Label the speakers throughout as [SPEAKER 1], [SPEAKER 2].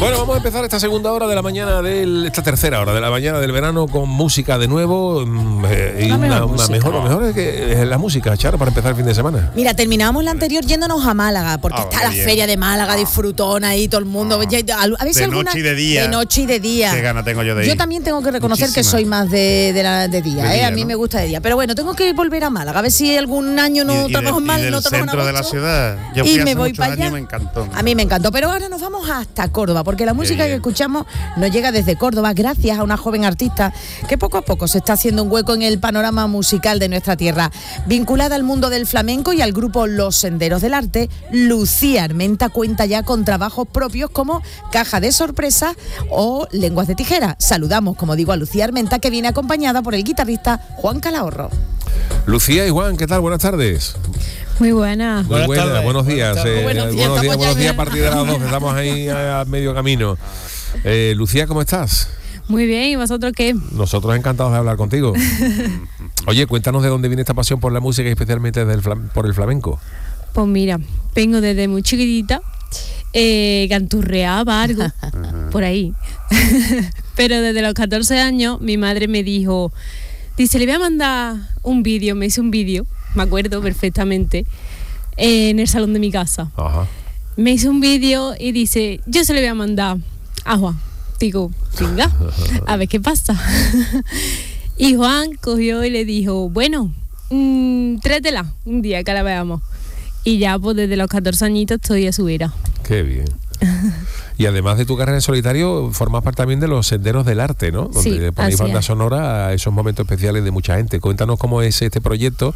[SPEAKER 1] Bueno, vamos a empezar esta segunda hora de la mañana esta tercera hora de la mañana del verano con música de nuevo y una mejor, lo mejor es que es la música, Charo, para empezar el fin de semana.
[SPEAKER 2] Mira, terminábamos la anterior yéndonos a Málaga, porque está la feria de Málaga, disfrutona ahí todo el mundo. A veces
[SPEAKER 3] de noche y de día.
[SPEAKER 2] De noche y de día.
[SPEAKER 3] Qué gana tengo yo de ir.
[SPEAKER 2] Yo también tengo que reconocer que soy más de día, A mí me gusta de día. Pero bueno, tengo que volver a Málaga, a ver si algún año no trabajo mal, no trabajo
[SPEAKER 3] centro de la ciudad. Yo
[SPEAKER 2] y
[SPEAKER 3] fui
[SPEAKER 2] me
[SPEAKER 3] hace
[SPEAKER 2] voy
[SPEAKER 3] muchos
[SPEAKER 2] para
[SPEAKER 3] años,
[SPEAKER 2] allá.
[SPEAKER 3] me encantó.
[SPEAKER 2] A mí me encantó, pero ahora nos vamos hasta Córdoba, porque la música que escuchamos nos llega desde Córdoba gracias a una joven artista que poco a poco se está haciendo un hueco en el panorama musical de nuestra tierra. Vinculada al mundo del flamenco y al grupo Los Senderos del Arte, Lucía Armenta cuenta ya con trabajos propios como Caja de Sorpresa o Lenguas de Tijera. Saludamos, como digo, a Lucía Armenta, que viene acompañada por el guitarrista Juan Calahorro.
[SPEAKER 1] Lucía y Juan, ¿qué tal? Buenas tardes.
[SPEAKER 4] Muy buena.
[SPEAKER 1] Muy buena, buenos días.
[SPEAKER 2] Buenos días
[SPEAKER 1] a partir de las 12, estamos ahí a medio camino. Lucía, ¿cómo estás?
[SPEAKER 4] Muy bien, ¿y vosotros qué?
[SPEAKER 1] Nosotros encantados de hablar contigo. Oye, cuéntanos de dónde viene esta pasión por la música y especialmente por el flamenco.
[SPEAKER 4] Pues mira, vengo desde muy chiquitita, canturreaba algo, por ahí. Pero desde los 14 años mi madre me dice, le voy a mandar un vídeo, me hizo un vídeo, me acuerdo perfectamente, en el salón de mi casa. Ajá. Me hizo un vídeo y dice, yo se lo voy a mandar a Juan. Digo, venga, a ver qué pasa. Y Juan cogió y le dijo, bueno, tráetela un día que la veamos. Y ya pues desde los 14 añitos estoy a su vera.
[SPEAKER 1] Qué bien. Y además de tu carrera en solitario, formas parte también de Los Senderos del Arte, ¿no? Donde
[SPEAKER 4] sí,
[SPEAKER 1] ponéis banda sonora a esos momentos especiales de mucha gente. Cuéntanos cómo es este proyecto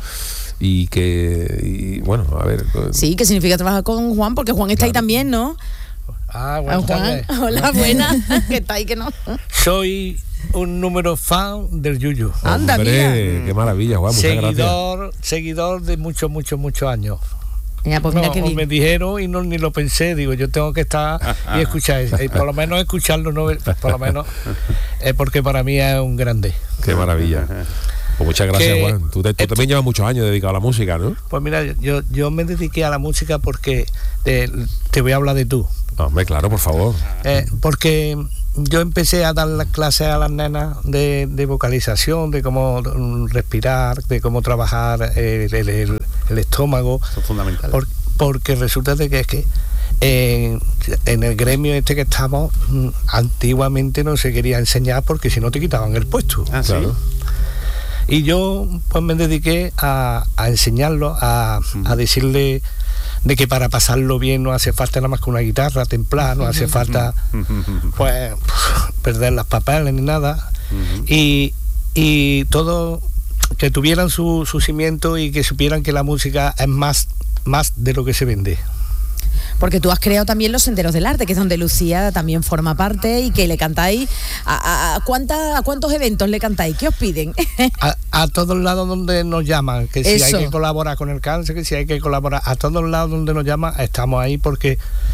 [SPEAKER 1] y bueno, a ver.
[SPEAKER 2] Sí, ¿qué significa trabajar con Juan? Porque Juan está ahí también, ¿no?
[SPEAKER 5] Buenas tardes.
[SPEAKER 2] Hola, buena. ¿Qué está ahí que no?
[SPEAKER 5] Soy un número fan del Yuyu.
[SPEAKER 2] Anda,
[SPEAKER 1] hombre,
[SPEAKER 2] mira.
[SPEAKER 1] Qué maravilla, Juan, muchas gracias.
[SPEAKER 5] Seguidor de muchos años.
[SPEAKER 2] Ya, pues mira qué bien.
[SPEAKER 5] Me dijeron y ni lo pensé, digo, yo tengo que estar y escuchar, por lo menos escucharlo, no, por lo menos, porque para mí es un grande.
[SPEAKER 1] Qué maravilla. Pues muchas gracias, Juan. Tú también llevas muchos años dedicado a la música, ¿no?
[SPEAKER 5] Pues mira, yo me dediqué a la música porque te voy a hablar de tú.
[SPEAKER 1] Hombre, claro, por favor.
[SPEAKER 5] Porque yo empecé a dar las clases a las nenas de vocalización, de cómo respirar, de cómo trabajar el estómago.
[SPEAKER 3] Eso es fundamental.
[SPEAKER 5] Porque resulta de que es que en el gremio este que estamos, antiguamente no se quería enseñar porque si no te quitaban el puesto.
[SPEAKER 3] Ah,
[SPEAKER 1] claro.
[SPEAKER 3] Sí.
[SPEAKER 5] Y yo pues me dediqué a enseñarlo, a decirle de que para pasarlo bien no hace falta nada más que una guitarra templada, no hace falta pues perder las papeles ni nada. Y todo, que tuvieran su cimiento y que supieran que la música es más de lo que se vende.
[SPEAKER 2] Porque tú has creado también Los Senderos del Arte, que es donde Lucía también forma parte y que le cantáis. ¿A cuántos eventos le cantáis? ¿Qué os piden?
[SPEAKER 5] A todos lados donde nos llaman, que si
[SPEAKER 2] Eso.
[SPEAKER 5] hay que colaborar con el cáncer, que si hay que colaborar, a todos lados donde nos llaman, estamos ahí porque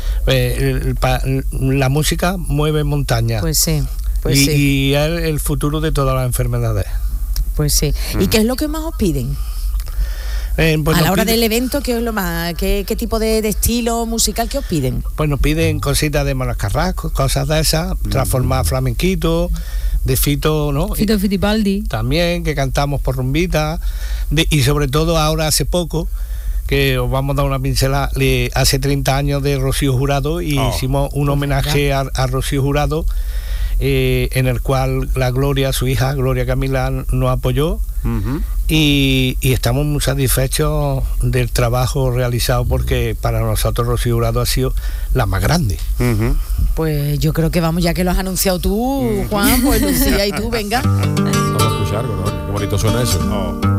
[SPEAKER 5] la música mueve montañas.
[SPEAKER 2] Pues sí.
[SPEAKER 5] Y es el futuro de todas las enfermedades.
[SPEAKER 2] Pues sí. ¿Y qué es lo que más os piden?
[SPEAKER 5] Pues
[SPEAKER 2] a la hora del evento, ¿qué es lo más? ¿Qué tipo de estilo musical que os piden?
[SPEAKER 5] Pues nos piden cositas de Manuel Carrasco, cosas de esas, transformar flamenquito, de Fito, ¿no?
[SPEAKER 4] Fito Fitipaldi.
[SPEAKER 5] También, que cantamos por rumbita, y sobre todo ahora hace poco, que os vamos a dar una pincelada, hace 30 años de Rocío Jurado y hicimos un homenaje a Rocío Jurado, en el cual la Gloria, su hija Gloria Camila, nos apoyó. Y estamos muy satisfechos del trabajo realizado porque para nosotros Rocío Jurado ha sido la más grande.
[SPEAKER 2] Pues yo creo que vamos, ya que lo has anunciado tú, Juan, pues Lucía y tú, venga.
[SPEAKER 1] Vamos a escuchar algo, ¿no? Qué bonito suena eso.